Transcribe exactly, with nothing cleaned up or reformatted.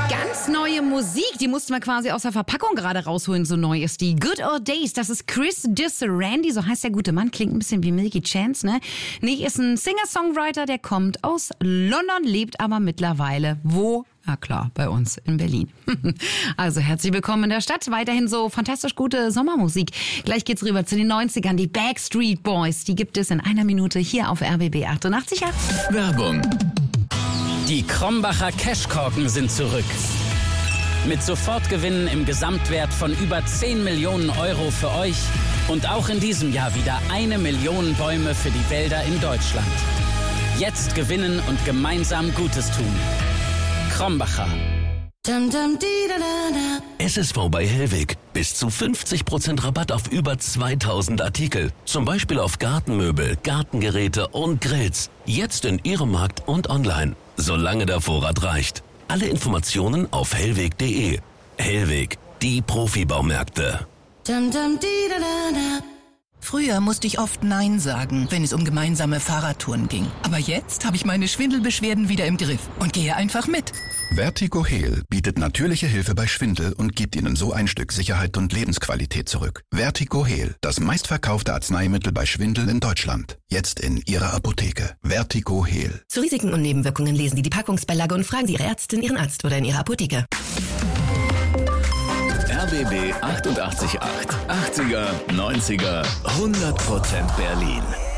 Ganz neue Musik, die mussten wir quasi aus der Verpackung gerade rausholen, so neu ist die. Good Old Days, das ist Chris Disarandi, so heißt der gute Mann, klingt ein bisschen wie Milky Chance, ne? Nee, ist ein Singer-Songwriter, der kommt aus London, lebt aber mittlerweile wo? Na klar, bei uns in Berlin. Also herzlich willkommen in der Stadt, weiterhin so fantastisch gute Sommermusik. Gleich geht's rüber zu den neunzigern, die Backstreet Boys, die gibt es in einer Minute hier auf R B B achtundachtzig Komma acht. Werbung. Die Krombacher Cashkorken sind zurück. Mit Sofortgewinnen im Gesamtwert von über zehn Millionen Euro für euch und auch in diesem Jahr wieder eine Million Bäume für die Wälder in Deutschland. Jetzt gewinnen und gemeinsam Gutes tun. Krombacher. S S V bei Hellweg. Bis zu fünfzig Prozent Rabatt auf über zweitausend Artikel. Zum Beispiel auf Gartenmöbel, Gartengeräte und Grills. Jetzt in Ihrem Markt und online. Solange der Vorrat reicht. Alle Informationen auf hellweg punkt de. Hellweg, die Profibaumärkte. Früher musste ich oft Nein sagen, wenn es um gemeinsame Fahrradtouren ging. Aber jetzt habe ich meine Schwindelbeschwerden wieder im Griff und gehe einfach mit. Vertigo Heal bietet natürliche Hilfe bei Schwindel und gibt Ihnen so ein Stück Sicherheit und Lebensqualität zurück. Vertigo Heal, das meistverkaufte Arzneimittel bei Schwindel in Deutschland. Jetzt in Ihrer Apotheke. Vertigo Heal. Zu Risiken und Nebenwirkungen lesen Sie die Packungsbeilage und fragen Sie Ihre Ärztin, Ihren Arzt oder in Ihrer Apotheke. R B B achtundachtzig Komma acht. achtziger, neunziger, hundert Prozent Berlin.